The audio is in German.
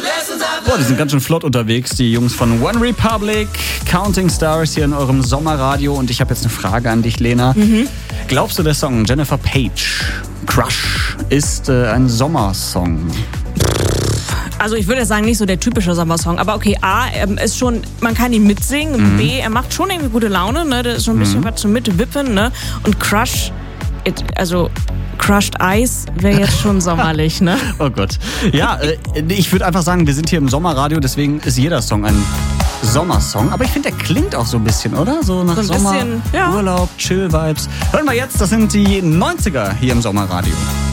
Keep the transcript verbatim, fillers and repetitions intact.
Boah, die sind ganz schön flott unterwegs, die Jungs von One Republic, Counting Stars hier in eurem Sommerradio. Und ich habe jetzt eine Frage an dich, Lena. Mhm. Glaubst du, der Song Jennifer Page, Crush, ist äh, ein Sommersong? Also ich würde sagen, nicht so der typische Sommersong. Aber okay, A, er ist schon, man kann ihn mitsingen. Mhm. B, er macht schon irgendwie gute Laune. Ne? Da ist schon ein bisschen mhm. was zum Mitwippen. Ne? Und Crush, it, also Crushed Ice wäre jetzt schon sommerlich. Ne? Oh Gott. Ja, äh, ich würde einfach sagen, wir sind hier im Sommerradio. Deswegen ist jeder Song ein Sommersong. Aber ich finde, der klingt auch so ein bisschen, oder? So nach so ein Sommer, bisschen, ja. Urlaub, Chill-Vibes. Hören wir jetzt, das sind die neunziger hier im Sommerradio.